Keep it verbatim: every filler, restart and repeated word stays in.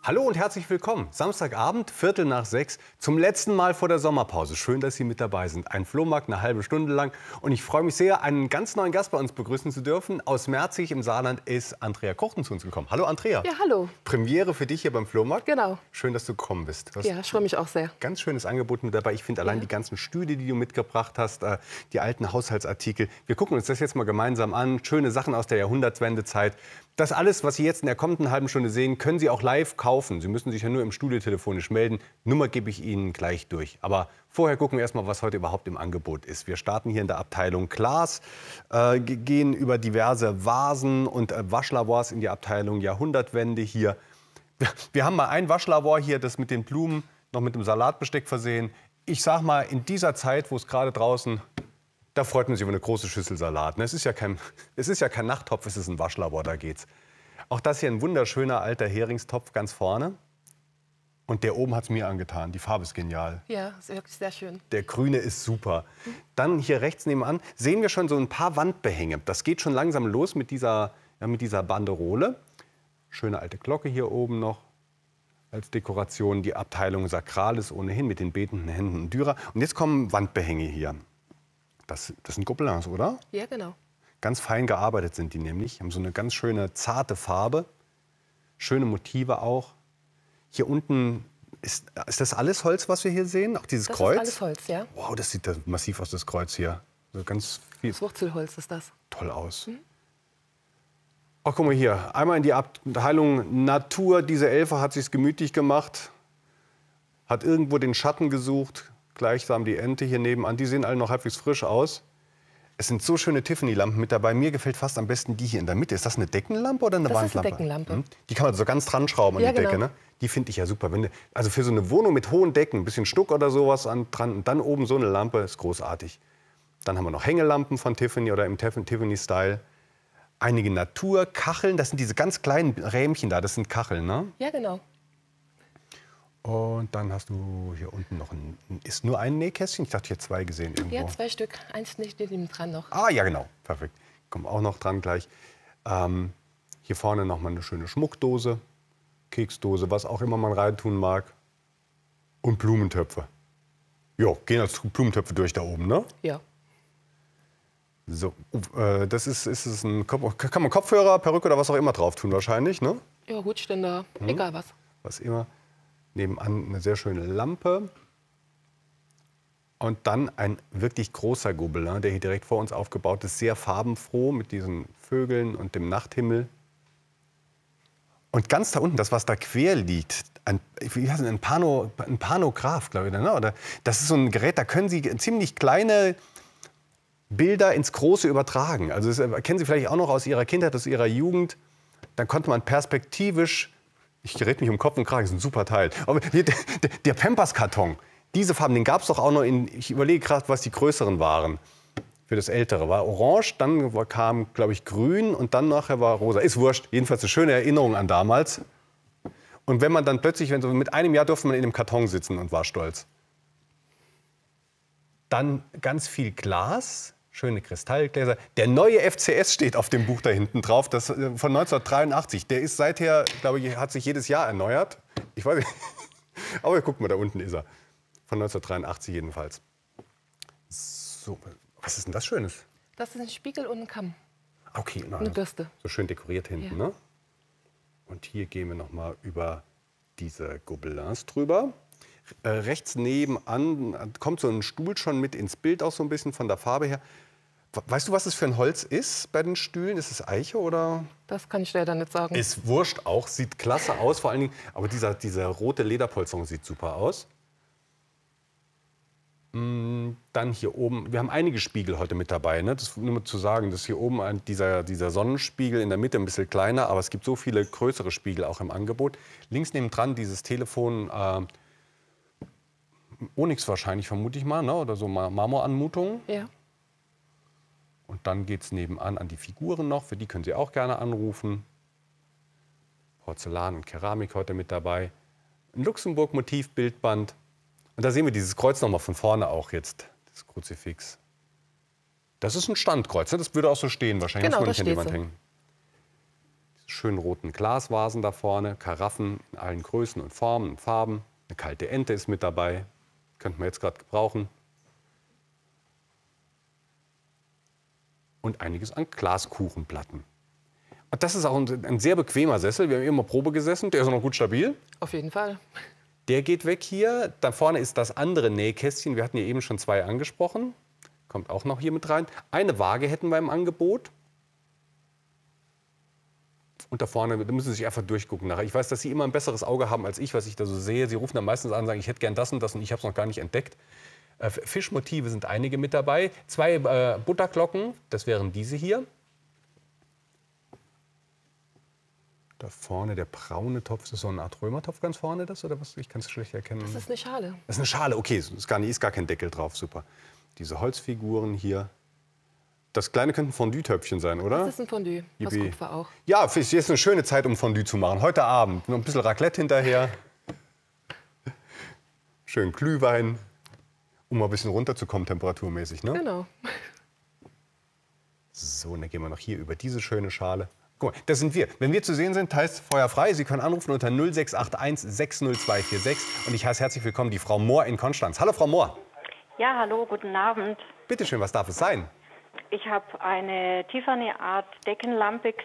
Hallo und herzlich willkommen. Samstagabend, Viertel nach sechs, zum letzten Mal vor der Sommerpause. Schön, dass Sie mit dabei sind. Ein Flohmarkt, eine halbe Stunde lang. Und ich freue mich sehr, einen ganz neuen Gast bei uns begrüßen zu dürfen. Aus Merzig im Saarland ist Andrea Kochten zu uns gekommen. Hallo Andrea. Ja, hallo. Premiere für dich hier beim Flohmarkt. Genau. Schön, dass du gekommen bist. Ja, ich freue mich auch sehr. Ganz schönes Angebot mit dabei. Ich finde allein Ja. die ganzen Stühle, die du mitgebracht hast, äh, die alten Haushaltsartikel. Wir gucken uns das jetzt mal gemeinsam an. Schöne Sachen aus der Jahrhundertwendezeit. Das alles, was Sie jetzt in der kommenden halben Stunde sehen, können Sie auch live kaufen. Sie müssen sich ja nur im Studio telefonisch melden. Nummer gebe ich Ihnen gleich durch. Aber vorher gucken wir erst mal, was heute überhaupt im Angebot ist. Wir starten hier in der Abteilung Glas, äh, gehen über diverse Vasen und äh, Waschlavoirs in die Abteilung Jahrhundertwende hier. Wir, wir haben mal ein Waschlavor hier, das mit den Blumen noch mit dem Salatbesteck versehen. Ich sag mal, in dieser Zeit, wo es gerade draußen, da freut man sich über eine große Schüssel Salat. Es ist ja kein, es ist ja kein Nachttopf, es ist ein Waschlabor, da geht's. Auch das hier ein wunderschöner alter Heringstopf ganz vorne. Und der oben hat es mir angetan. Die Farbe ist genial. Ja, ist wirklich sehr schön. Der grüne ist super. Dann hier rechts nebenan sehen wir schon so ein paar Wandbehänge. Das geht schon langsam los mit dieser, ja, mit dieser Banderole. Schöne alte Glocke hier oben noch als Dekoration. Die Abteilung Sakralis ohnehin mit den betenden Händen und Dürer. Und jetzt kommen Wandbehänge hier. Das, das sind Gobelins, oder? Ja, genau. Ganz fein gearbeitet sind die nämlich. Haben so eine ganz schöne, zarte Farbe. Schöne Motive auch. Hier unten, ist, ist das alles Holz, was wir hier sehen? Auch dieses Das Kreuz? ist alles Holz, ja. Wow, das sieht massiv aus, das Kreuz hier. Also ganz viel. Das Wurzelholz ist das. Toll aus. Mhm. Ach, guck mal hier. Einmal in die Abteilung Natur. Diese Elfe hat sich's gemütlich gemacht. Hat irgendwo den Schatten gesucht. Gleichsam die Ente hier nebenan. Die sehen alle noch halbwegs frisch aus. Es sind so schöne Tiffany-Lampen mit dabei. Mir gefällt fast am besten die hier in der Mitte. Ist das eine Deckenlampe oder eine das Wandlampe? Das ist eine Deckenlampe. Hm? Die kann man so ganz dran schrauben an ja, die Decke. genau. Ne? Die finde ich ja super. Wenn, also für so eine Wohnung mit hohen Decken, ein bisschen Stuck oder sowas an, dran und dann oben so eine Lampe, ist großartig. Dann haben wir noch Hängelampen von Tiffany oder im Tiffany-Style. Einige Naturkacheln, das sind diese ganz kleinen Rähmchen da, das sind Kacheln, ne? Ja, genau. Und dann hast du hier unten noch ein, ist nur ein Nähkästchen? Ich dachte, hier zwei gesehen irgendwo. Ja, zwei Stück. Eins nicht neben dran noch. Ah, ja, genau. Perfekt. Kommt auch noch dran gleich. Ähm, hier vorne noch mal eine schöne Schmuckdose, Keksdose, was auch immer man reintun mag. Und Blumentöpfe. Jo, gehen als Blumentöpfe durch da oben, ne? Ja. So, äh, das ist, ist es ein, kann man Kopfhörer, Perücke oder was auch immer drauf tun wahrscheinlich, ne? Ja, Hutständer, hm. egal was. Was immer. Nebenan eine sehr schöne Lampe. Und dann ein wirklich großer Gobelin, der hier direkt vor uns aufgebaut ist. Sehr farbenfroh mit diesen Vögeln und dem Nachthimmel. Und ganz da unten, das, was da quer liegt, ein, wie heißt das, ein, Pano, ein Panograph, glaube ich. Ne? Oder, das ist so ein Gerät, da können Sie ziemlich kleine Bilder ins Große übertragen. Also das kennen Sie vielleicht auch noch aus Ihrer Kindheit, aus Ihrer Jugend. Dann konnte man perspektivisch, ich rede mich um Kopf und Kragen, das ist ein super Teil. Aber hier, der, der Pampers-Karton, diese Farben, den gab es doch auch noch in, ich überlege gerade, was die größeren waren. Für das Ältere war orange, dann kam, glaube ich, grün und dann nachher war rosa. Ist wurscht, jedenfalls eine schöne Erinnerung an damals. Und wenn man dann plötzlich, wenn so mit einem Jahr durfte man in dem Karton sitzen und war stolz. Dann ganz viel Glas. Schöne Kristallgläser. Der neue F C S steht auf dem Buch da hinten drauf, das von neunzehnhundertdreiundachtzig. Der ist seither, glaube ich, hat sich jedes Jahr erneuert. Ich weiß nicht. Aber guck mal, da unten ist er. Von neunzehnhundertdreiundachtzig jedenfalls. So, was ist denn das Schönes? Das ist ein Spiegel und ein Kamm. Okay, na, eine Bürste. So schön dekoriert hinten, ja. Ne? Und hier gehen wir noch mal über diese Gobelins drüber. Äh, rechts nebenan kommt so ein Stuhl schon mit ins Bild, auch so ein bisschen von der Farbe her. Weißt du, was es für ein Holz ist bei den Stühlen? Ist es Eiche oder? Das kann ich leider nicht sagen. Ist wurscht auch, sieht klasse aus, vor allen Dingen. Aber dieser, dieser rote Lederpolsterung sieht super aus. Dann hier oben, wir haben einige Spiegel heute mit dabei. Ne? Das nur mal zu sagen, dass hier oben ein, dieser, dieser Sonnenspiegel in der Mitte ein bisschen kleiner, aber es gibt so viele größere Spiegel auch im Angebot. Links nebendran dieses Telefon, äh, Onyx wahrscheinlich, vermute ich mal, ne? Oder so Marmoranmutung. Ja. Und dann geht es nebenan an die Figuren noch, für die können Sie auch gerne anrufen. Porzellan und Keramik heute mit dabei. Ein Luxemburg-Motiv-Bildband. Und da sehen wir dieses Kreuz noch mal von vorne auch jetzt, das Kruzifix. Das ist ein Standkreuz, ne? Das würde auch so stehen wahrscheinlich. Genau, muss man das nicht an die steht Wand so. hängen. schönen roten Glasvasen da vorne, Karaffen in allen Größen und Formen und Farben. Eine kalte Ente ist mit dabei, könnten wir jetzt gerade gebrauchen. Und einiges an Glaskuchenplatten. Und das ist auch ein, ein sehr bequemer Sessel. Wir haben immer Probe gesessen, der ist noch gut stabil. Auf jeden Fall. Der geht weg hier. Da vorne ist das andere Nähkästchen. Wir hatten hier eben schon zwei angesprochen. Kommt auch noch hier mit rein. Eine Waage hätten wir im Angebot. Und da vorne, da müssen Sie sich einfach durchgucken nachher. Ich weiß, dass Sie immer ein besseres Auge haben als ich, was ich da so sehe. Sie rufen dann meistens an und sagen, ich hätte gern das und das und ich habe es noch gar nicht entdeckt. Äh, Fischmotive sind einige mit dabei. Zwei äh, Butterglocken, das wären diese hier. Da vorne der braune Topf, ist das so eine Art Römertopf ganz vorne, das oder was? Ich kann es schlecht erkennen. Das ist eine Schale. Das ist eine Schale, okay, es ist gar, nicht, ist gar kein Deckel drauf, super. Diese Holzfiguren hier. Das kleine könnte ein Fondue-Töpfchen sein, oder? Das ist ein Fondue, das Yippie. Kupfer auch. Ja, es ist jetzt eine schöne Zeit, um Fondue zu machen. Heute Abend noch ein bisschen Raclette hinterher. Schön Glühwein, um mal ein bisschen runterzukommen temperaturmäßig, ne? Genau. So, und dann gehen wir noch hier über diese schöne Schale. Guck mal, das sind wir. Wenn wir zu sehen sind, heißt Feuer frei. Sie können anrufen unter null sechs acht eins sechs null zwei vier sechs. Und ich heiße herzlich willkommen die Frau Mohr in Konstanz. Hallo, Frau Mohr. Ja, hallo, guten Abend. Bitte schön, was darf es sein? Ich habe eine Tiffany Art Deckenlampe